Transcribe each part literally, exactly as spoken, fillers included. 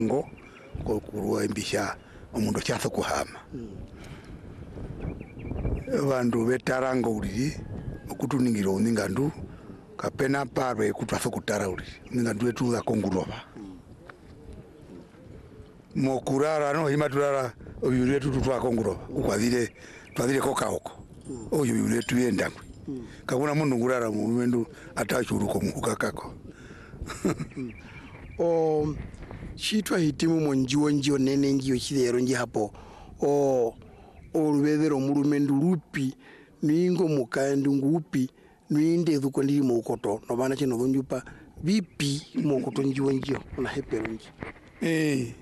ngo ko kuruwa imbisha omundu kyatha kuhama bandu betarango uri okutuningira oningandu kapena parwe kutwafa kutara uri ningandu etu za konguroba mokurara no himaturara obiyure tutu twa konguroba ukwazire twazire kokahoko oyo biyure tuyendangwe kakuna mundu ngurara mu mendu atachuruko mukakako o chitwa hitimu monjiwo njio nene njio chidero nji hapo o o rubedero murumendu rupi ningo mukaendu ngupi ninde dhuko ndiri mukoto no bana chino dhonjupa vipi mukoto njiwo njio na hepero nji eh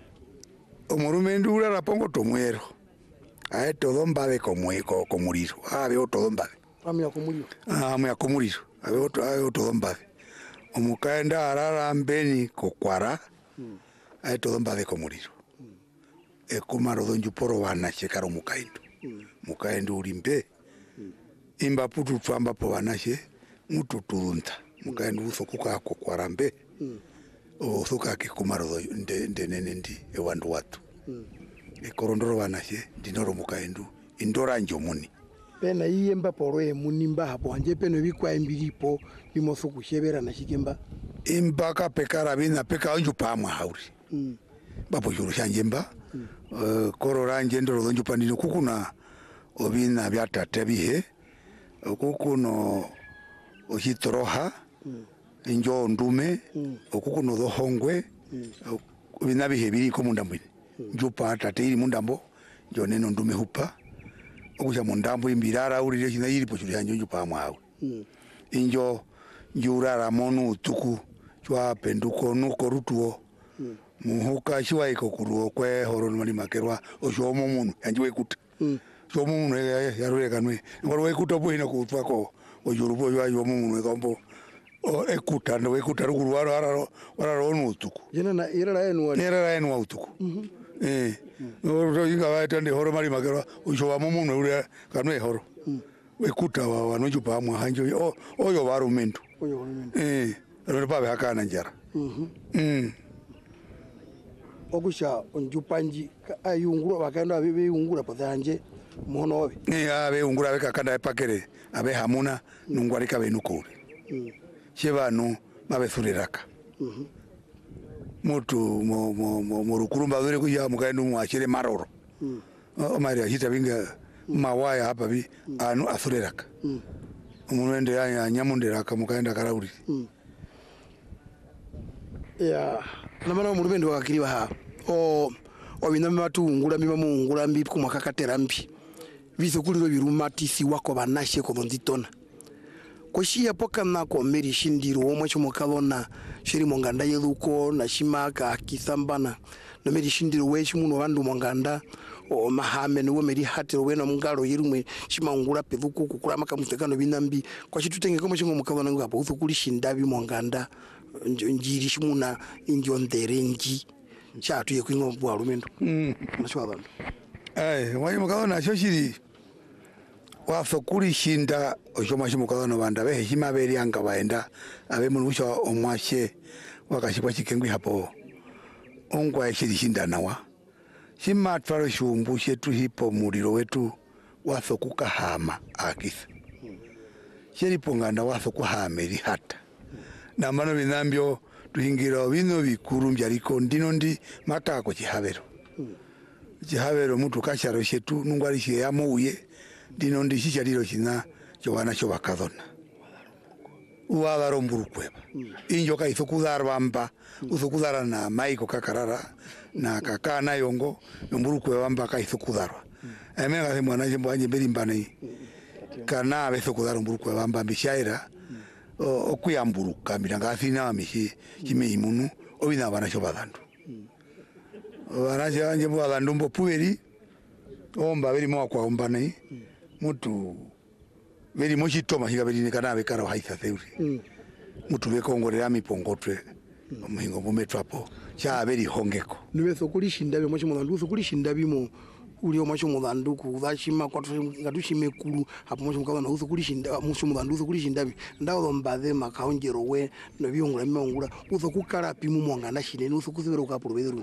omurumendu urara pongo tomwero ae todo mbave komweko komuriro abe todo mbave amya komuriro amya komuriro abe oto abe todo mbave omukaenda arara mbeni kokwara hmm. ae todo mbave komuriro hmm. e kumaro dhonjuporo wana chekaro mukaendu hmm. mukaendu urimbe hmm. imba putu twamba po wanashe mutu turunta mukaendu hmm. uthokuka kokwara mbe hmm. othoka ke kumaro nde nde nene ndi e wandu watu hmm. e korondoro wanashe dinoro mukaendu indora njomuni pena iyemba poro e munimba hapo anje peno bikwa imbiripo bimoso kushebera na shikemba imbaka pekara bina peka onju pamwa hauri mm. bapo juru shanjemba mm. uh, kororanje ndoro donju pandino kukuna obina byatate bihe okukuno ohitoroha mm. injo ndume mm. okukuno dohongwe mm. obina bihe biri ko mundambwe mm. njupa tate iri mundambo njo neno ndume hupa okuja mundambo imbirara uri china iri po churi njo pamwa hauri mm. injo njurara monu utuku chwa penduko nuko rutuo mm. muhuka chiwa iko kuruo kwe horo mali makerwa oshomo munu yanjiwe kuta mm. shomo munu yarure kanwe ngoro we kuta bo ina kutwa ko ojurubo yo ayo munu ngombo o ekuta ndo we kuta ruguru waro waro waro onu utuku yena na irara enu wa irara enu wa utuku mhm eh ngoro inga wa tande horo mali makerwa oshowa munu ure kanwe horo mm. we kuta wa wanoju pamwa hanjo o oyo waro mendu oyo waro mendu eh Rero babe hakana njara. Mhm. Mm. Ogusha onjupanji ayungura bakanda abe yungura potanje mono obe. Eh abe yungura beka kanda epakere abe hamuna nungwari kabe nukuri. Mhm. Chebano babe thuriraka. Mhm. Mutu mo mo mo, mo rukurumba dure kuja mukaendu mwachire maroro. Mhm. O mari ahita binga mawaya hapa bi anu athuriraka. Mhm. Umunende ya nyamundiraka mukaenda karauri. Mhm. Ya namana murubendo wakiriba ha o obina matungura mima mungura mbi kumakakatera mbi bizo kuliro birumatisi wako banashe ko nditona koshia poka nako meri shindiro omwe chomokabona shiri monganda yeluko na shimaka kisambana no meri shindiro we chimuno bandu monganda o mahame no meri hatero we no mungalo yirumwe shimangura pevuku kukura makamutekano binambi kwa chitutenge komo chingo mukabona ngapo uthukulishindabi monganda njiri shimuna injo nderenji chatu yekwingo bwa rumendo mm nachwa bantu eh wayi mukabona cyo shiri wafukuri shinda ojoma shimukabona banda behe himaberi anga baenda abe munusha omwashe wakashikwa chikengwi hapo ongwa shiri shinda nawa shimatwaro shumbu shetu hipo muriro wetu wafukuka hama akisa shiri ponganda wafukuka hameri hata na mano binambyo tuhingira bino bikuru mbyariko ndino ndi matako kihabero kihabero mutu kasharo shetu nungwari she yamuye ndino ndi shishariro kina cyo wana cyo bakazona uwa romburukweba injo ka ithukuzara bamba uthukuzara na maiko kakarara na kakana yongo mburukweba bamba ka ithukuzara emega se mwana je mbanje mberimbane kana bethukuzara mburukweba bamba bishaira okuyamburuka miranga fina mihi kimeyimunu obina bana cyo badandu bana cyanje bo badandu mbo pueri omba beri mo kwa ombane mutu beri mo chitoma higa beri kana be karo haitha theuri mutu be kongorera mipongotwe omuhingo bometwapo cha beri hongeko niwe sokulishinda be mo chimudandu sokulishinda bimo uli omacho mudanduku udashima kwa ngatushime kulu hapo mocho mukabana uzo kulishinda musho mudanduzo kulishinda ndawo mbadhe makaonjero we no byongura myongura uzo kukara pimu mwanga na shine uzo kuzibera ukapuro bedru